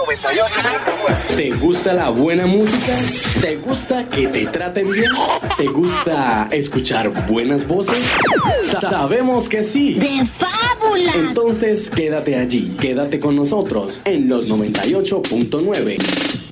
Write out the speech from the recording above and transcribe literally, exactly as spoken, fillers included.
noventa y ocho punto nueve. ¿Te gusta la buena música? ¿Te gusta que te traten bien? ¿Te gusta escuchar buenas voces? Sabemos que sí. ¡De fábula! Entonces quédate allí, quédate con nosotros en los noventa y ocho punto nueve.